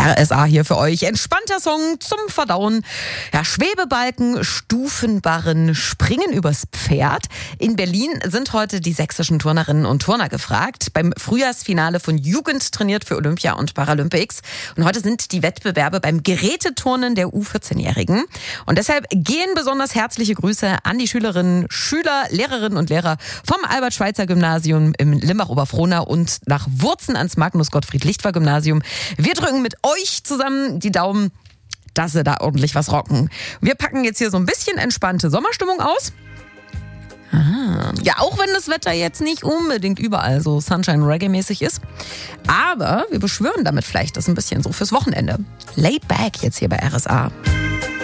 RSA hier für euch. Entspannter Song zum Verdauen. Ja, Schwebebalken, Stufenbarren, Springen übers Pferd. In Berlin sind heute die sächsischen Turnerinnen und Turner gefragt. Beim Frühjahrsfinale von Jugend trainiert für Olympia und Paralympics. Und heute sind die Wettbewerbe beim Geräteturnen der U14-Jährigen. Und deshalb gehen besonders herzliche Grüße an die Schülerinnen, Schüler, Lehrerinnen und Lehrer vom Albert-Schweitzer-Gymnasium im Limbach-Oberfrohna und nach Wurzen ans Magnus-Gottfried-Lichtwer-Gymnasium. Wir drücken mit euch zusammen die Daumen, dass sie da ordentlich was rocken. Wir packen jetzt hier so ein bisschen entspannte Sommerstimmung aus. Aha. Ja, auch wenn das Wetter jetzt nicht unbedingt überall so Sunshine-Reggae-mäßig ist. Aber wir beschwören damit vielleicht das ein bisschen so fürs Wochenende. Laid back jetzt hier bei RSA.